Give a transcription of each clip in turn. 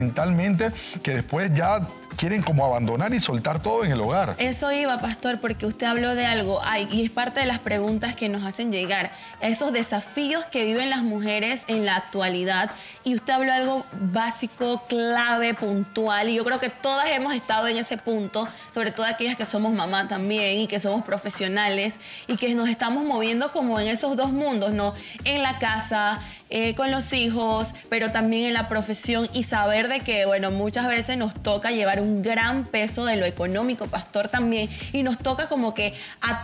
mentalmente que después ya quieren como abandonar y soltar todo en el hogar. Eso iba, pastor, porque usted habló de algo, y es parte de las preguntas que nos hacen llegar, esos desafíos que viven las mujeres en la actualidad, y usted habló de algo básico, clave, puntual, y yo creo que todas hemos estado en ese punto, sobre todo aquellas que somos mamá también, y que somos profesionales, y que nos estamos moviendo como en esos dos mundos, ¿no? En la casa, con los hijos, pero también en la profesión, y saber de que, bueno, muchas veces nos toca llevar un gran peso de lo económico, pastor, también, y nos toca como que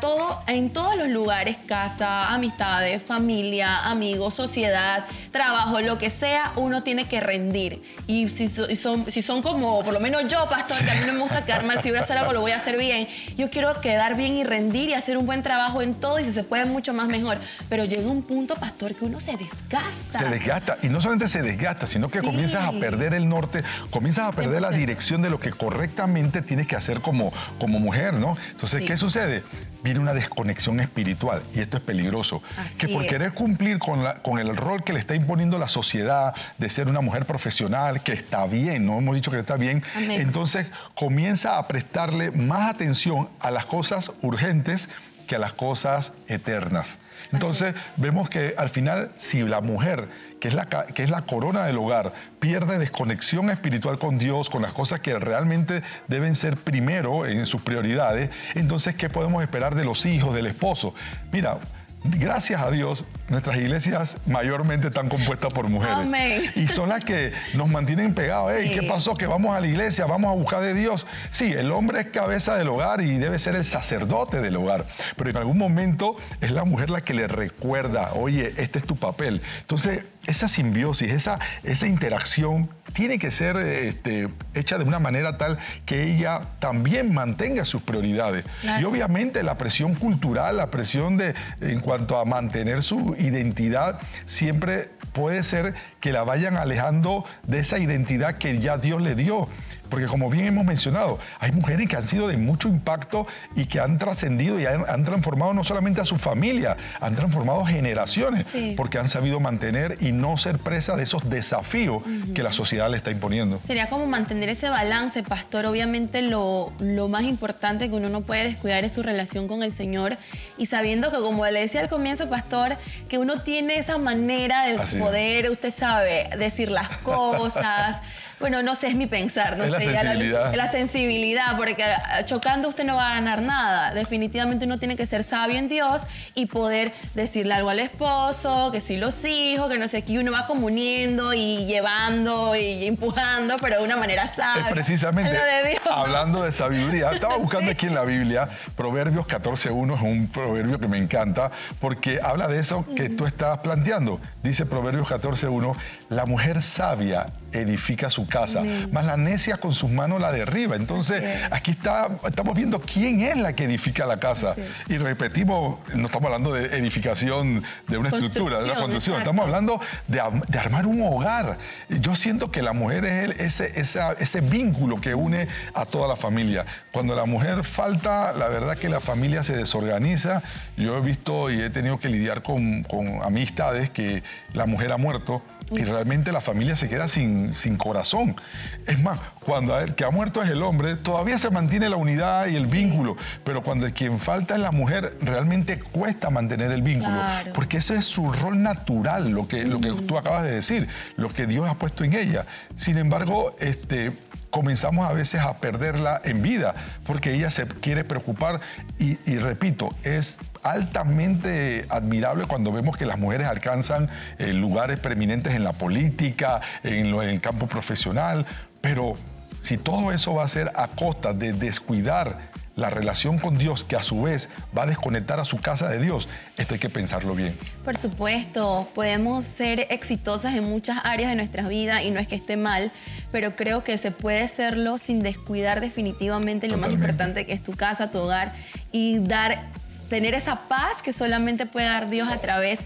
en todos los lugares, casa, amistades, familia, amigos, sociedad, trabajo, lo que sea, uno tiene que rendir. Y si son como, por lo menos yo, pastor, que a mí no me gusta quedar mal, si voy a hacer algo, lo voy a hacer bien. Yo quiero quedar bien y rendir y hacer un buen trabajo en todo, y si se puede mucho más mejor. Pero llega un punto, pastor, que uno se desgasta. Se desgasta, y no solamente se desgasta, sino que comienzas a perder el norte, comienzas a perder la dirección de lo que correctamente tienes que hacer como mujer, ¿no? Entonces, ¿qué sucede? Viene una desconexión espiritual, y esto es peligroso. Que por querer cumplir con el rol que le está imponiendo la sociedad de ser una mujer profesional, que está bien, no hemos dicho que está bien, entonces comienza a prestarle más atención a las cosas urgentes que a las cosas eternas. Entonces vemos que al final, si la mujer, que es la corona del hogar, pierde desconexión espiritual con Dios, con las cosas que realmente deben ser primero en sus prioridades, entonces ¿qué podemos esperar de los hijos, del esposo? Mira, gracias a Dios, nuestras iglesias mayormente están compuestas por mujeres. Amén. Y son las que nos mantienen pegados. Hey, ¿qué pasó? Que vamos a la iglesia, vamos a buscar de Dios. Sí, el hombre es cabeza del hogar y debe ser el sacerdote del hogar. Pero en algún momento es la mujer la que le recuerda, oye, este es tu papel. Entonces, esa simbiosis, esa interacción tiene que ser hecha de una manera tal que ella también mantenga sus prioridades. Claro. Y obviamente la presión cultural, la presión en cuanto a mantener su identidad, siempre puede ser que la vayan alejando de esa identidad que ya Dios le dio. Porque como bien hemos mencionado, hay mujeres que han sido de mucho impacto y que han trascendido y han transformado no solamente a su familia, han transformado generaciones, porque han sabido mantener y no ser presa de esos desafíos que la sociedad le está imponiendo. Sería como mantener ese balance, pastor. Obviamente lo más importante que uno no puede descuidar es su relación con el Señor, y sabiendo que, como le decía al comienzo, pastor, que uno tiene esa manera de poder, usted sabe, decir las cosas. Bueno, no sé, es mi pensar, no sé. La sensibilidad. La sensibilidad, porque chocando usted no va a ganar nada. Definitivamente uno tiene que ser sabio en Dios y poder decirle algo al esposo, que sí los hijos, que no sé qué, uno va como uniendo y llevando y empujando, pero de una manera sabia. Precisamente, hablando de sabiduría, estaba buscando aquí en la Biblia, Proverbios 14:1 es un proverbio que me encanta, porque habla de eso que tú estabas planteando. Dice Proverbios 14:1, la mujer sabia edifica su casa, mas la necia con sus manos la derriba. Entonces, aquí estamos viendo quién es la que edifica la casa. Y repetimos, no estamos hablando de edificación de una estructura, de una construcción. Estamos hablando de armar un hogar. Yo siento que la mujer es ese vínculo que une a toda la familia. Cuando la mujer falta, la verdad que la familia se desorganiza. Yo he visto y he tenido que lidiar con amistades que la mujer ha muerto, y realmente la familia se queda sin corazón. Es más, cuando el que ha muerto es el hombre, todavía se mantiene la unidad y el vínculo, pero cuando quien falta es la mujer, realmente cuesta mantener el vínculo, porque ese es su rol natural, lo que tú acabas de decir, lo que Dios ha puesto en ella. Sin embargo, comenzamos a veces a perderla en vida, porque ella se quiere preocupar y repito, es altamente admirable cuando vemos que las mujeres alcanzan lugares preeminentes en la política, en el campo profesional, pero si todo eso va a ser a costa de descuidar la relación con Dios, que a su vez va a desconectar a su casa de Dios, esto hay que pensarlo bien. Por supuesto, podemos ser exitosas en muchas áreas de nuestras vidas y no es que esté mal, pero creo que se puede serlo sin descuidar definitivamente lo más importante, que es tu casa, tu hogar, y tener esa paz que solamente puede dar Dios a través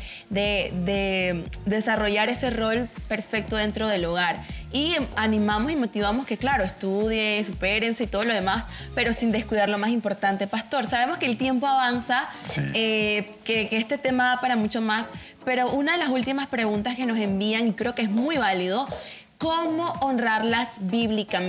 de desarrollar ese rol perfecto dentro del hogar. Y animamos y motivamos que, claro, estudien, supérense y todo lo demás, pero sin descuidar lo más importante. Pastor, sabemos que el tiempo avanza, que este tema da para mucho más, pero una de las últimas preguntas que nos envían, y creo que es muy válido, cómo honrarlas bíblicamente.